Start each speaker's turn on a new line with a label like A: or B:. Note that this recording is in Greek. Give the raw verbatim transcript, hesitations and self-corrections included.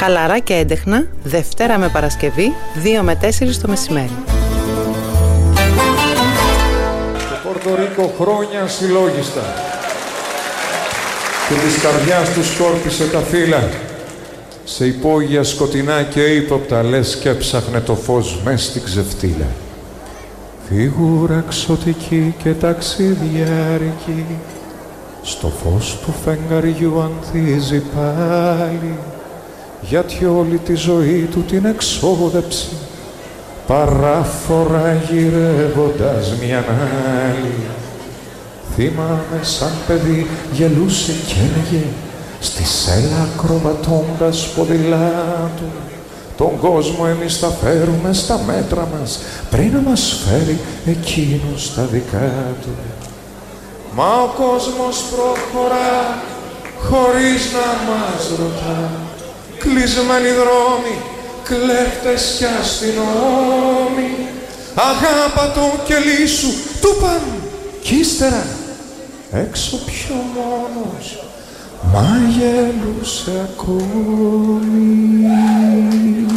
A: Χαλαρά και έντεχνα, Δευτέρα με Παρασκευή, δύο με τέσσερις το μεσημέρι.
B: Το Πορτορίκο χρόνια συλλόγιστα και της καρδιάς του σκόρπισε τα φύλλα. Σε υπόγεια σκοτεινά και ύποπτα λες και έψαχνε το φως μες στην ξεφτύλα. Φίγουρα ξωτική και ταξιδιάρικη στο φως του φεγγαριού ανθίζει πάλι, γιατί όλη τη ζωή του την εξόδεψε παράφορα γυρεύοντας μιαν άλλη. Θυμάμαι σαν παιδί γελούσε κι έλεγε στη σέλα ακροβατώντας ποδηλάτου, τον κόσμο εμείς θα φέρουμε στα μέτρα μας πριν να μας φέρει εκείνος στα δικά του. Μα ο κόσμος προχωρά χωρίς να μας ρωτά, κλεισμένοι δρόμοι, κλέφτες κι αστυνόμοι. Αγάπα το κελί σου, του παν κι ύστερα έξω πιο μόνος, μα γελούσε ακόμη.